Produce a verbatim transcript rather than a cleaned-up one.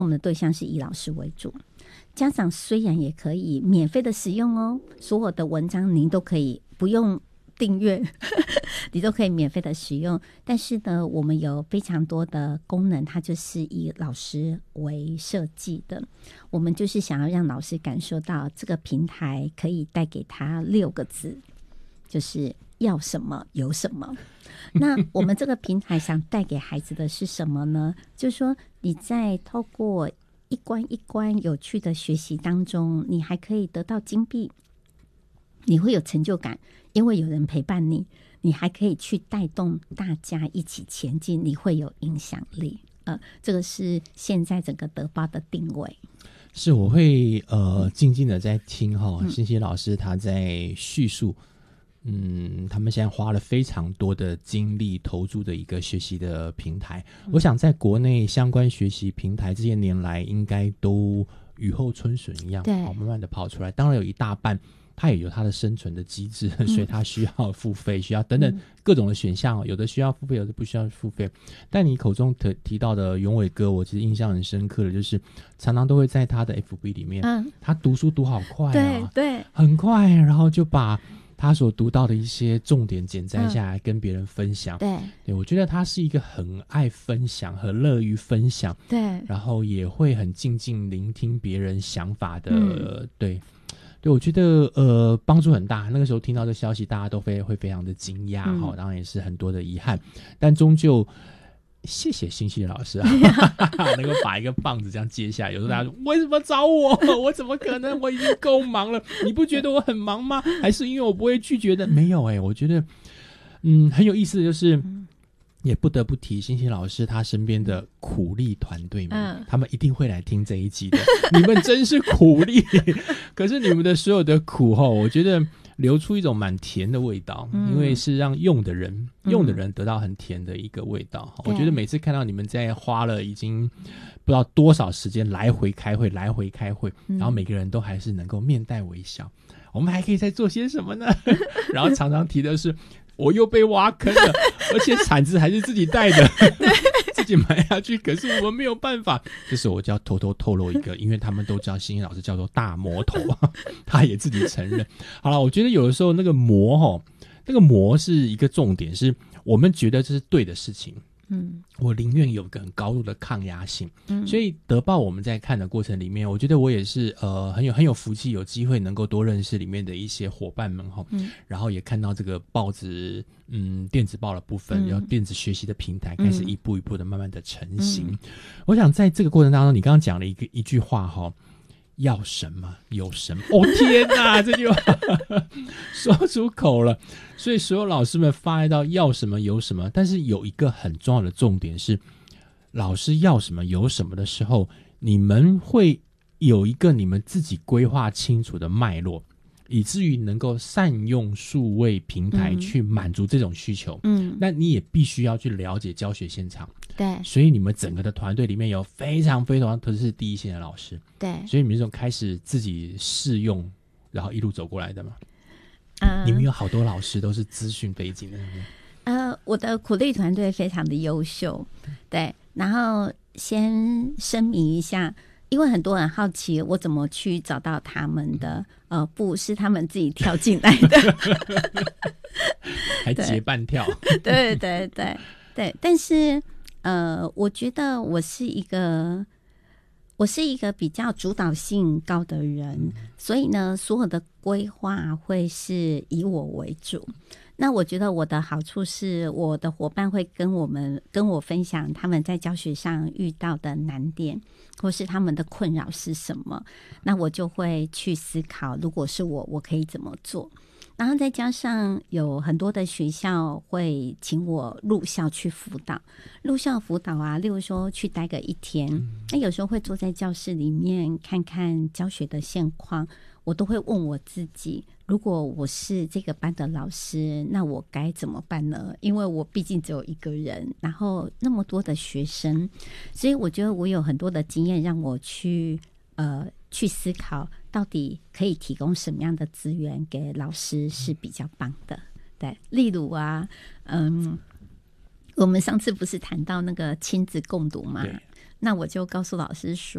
我们的对象是以老师为主，家长虽然也可以免费的使用哦，所有的文章您都可以不用订阅你都可以免费的使用，但是呢我们有非常多的功能，它就是以老师为设计的，我们就是想要让老师感受到这个平台可以带给他六个字，就是要什么有什么。那我们这个平台想带给孩子的是什么呢？就是说你在透过一关一关有趣的学习当中，你还可以得到金币，你会有成就感，因为有人陪伴你，你还可以去带动大家一起前进，你会有影响力。呃，这个是现在整个德报的定位。 是，我会呃静静的在听哈，欣欣老师他在叙述。嗯，他们现在花了非常多的精力投注的一个学习的平台，嗯、我想在国内相关学习平台这些年来应该都雨后春笋一样，对，慢慢的跑出来。当然有一大半它也有它的生存的机制，嗯、所以它需要付费，需要等等各种的选项，有的需要付费，有的不需要付费。但你口中提到的永伟哥，我其实印象很深刻的就是常常都会在他的 F B 里面，嗯、他读书读好快啊， 对对， 很快，然后就把他所读到的一些重点剪摘下来跟别人分享，嗯、对, 对我觉得他是一个很爱分享很乐于分享，对，然后也会很静静聆听别人想法的，嗯、对对，我觉得呃帮助很大。那个时候听到这消息大家都会会非常的惊讶，嗯、当然也是很多的遗憾，但终究谢谢欣欣老师啊，能够把一个棒子这样接下来。有时候大家说为什么找我？我怎么可能？我已经够忙了，你不觉得我很忙吗？还是因为我不会拒绝的？没有哎、欸，我觉得嗯很有意思的就是。也不得不提欣欣老师他身边的苦力团队们，嗯、他们一定会来听这一集的。你们真是苦力，可是你们的所有的苦后，我觉得流出一种蛮甜的味道，嗯、因为是让用的人、嗯、用的人得到很甜的一个味道。嗯、我觉得每次看到你们在花了已经不知道多少时间来回开会，来回开会，嗯、然后每个人都还是能够面带微笑。我们还可以再做些什么呢？然后常常提的是。我又被挖坑了，而且铲子还是自己带的，自己埋下去。可是我们没有办法，这时候我就要偷偷透露一个，因为他们都知道欣欣老师叫做大魔头，他也自己承认。好了，我觉得有的时候那个魔齁，那个魔是一个重点，是我们觉得这是对的事情。嗯，我宁愿有个很高度的抗压性，嗯，所以德报我们在看的过程里面，我觉得我也是呃很有很有福气，有机会能够多认识里面的一些伙伴们哈，嗯，然后也看到这个报纸嗯电子报的部分，然后电子学习的平台开始一步一步的慢慢的成型。嗯、我想在这个过程当中，你刚刚讲了一个一句话哈。要什么有什么，哦天哪，这句话说出口了。所以所有老师们发一到要什么有什么，但是有一个很重要的重点是，老师要什么有什么的时候，你们会有一个你们自己规划清楚的脉络，以至于能够善用数位平台去满足这种需求。嗯，那你也必须要去了解教学现场。对，所以你们整个的团队里面有非常非常都是第一线的老师。对，所以你们这种开始自己试用，然后一路走过来的嘛。嗯，你们有好多老师都是资讯背景的。 呃，我的苦力团队非常的优秀。对，然后先声明一下。因为很多人好奇我怎么去找到他们的，呃，不是他们自己跳进来的， 还结伴跳， 对对对对。但是，呃，我觉得我是一个，我是一个比较主导性高的人，嗯、所以呢，所有的规划会是以我为主。那我觉得我的好处是，我的伙伴会跟我们跟我分享他们在教学上遇到的难点，或是他们的困扰是什么。那我就会去思考，如果是我，我可以怎么做。然后再加上有很多的学校会请我入校去辅导，入校辅导啊，例如说去待个一天，那有时候会坐在教室里面看看教学的现况，我都会问我自己，如果我是这个班的老师，那我该怎么办呢？因为我毕竟只有一个人，然后那么多的学生，所以我觉得我有很多的经验让我去呃去思考，到底可以提供什么样的资源给老师是比较棒的。对，例如啊，嗯，我们上次不是谈到那个亲子共读吗？ 那我就告诉老师说